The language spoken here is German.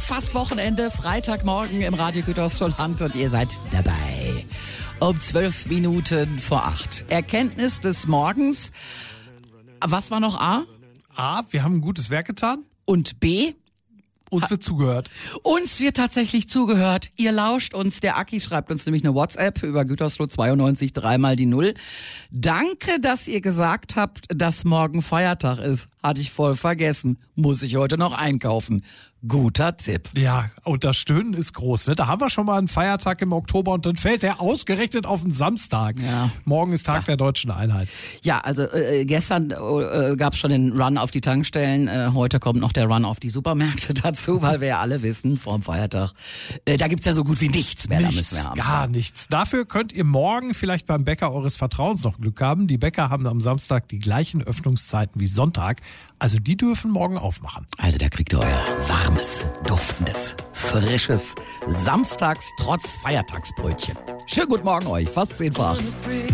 fast Wochenende, Freitagmorgen im Radio Gütersloh Land und ihr seid dabei. Um 12 Minuten vor 8. Erkenntnis des Morgens. Was war noch A? A, wir haben ein gutes Werk getan. Und B? Uns wird zugehört. Uns wird tatsächlich zugehört. Ihr lauscht uns. Der Aki schreibt uns nämlich eine WhatsApp über Gütersloh 92 3 die 0. Danke, dass ihr gesagt habt, dass morgen Feiertag ist. Hatte ich voll vergessen. Muss ich heute noch einkaufen. Guter Tipp. Ja, und das Stöhnen ist groß. Ne? Da haben wir schon mal einen Feiertag im Oktober und dann fällt der ausgerechnet auf den Samstag. Ja. Morgen ist Tag der Deutschen Einheit. Ja, also gestern gab es schon den Run auf die Tankstellen. Heute kommt noch der Run auf die Supermärkte dazu, weil wir ja alle wissen, vor dem Feiertag, da gibt's ja so gut wie nichts mehr. Nichts, da müssen wir haben. Gar nichts. Dafür könnt ihr morgen vielleicht beim Bäcker eures Vertrauens noch Glück haben. Die Bäcker haben am Samstag die gleichen Öffnungszeiten wie Sonntag. Also die dürfen morgen aufmachen. Also da kriegt ihr euer warmes, duftendes, frisches Samstags trotz Feiertagsbrötchen. Schönen guten Morgen euch, fast 10 vor 8.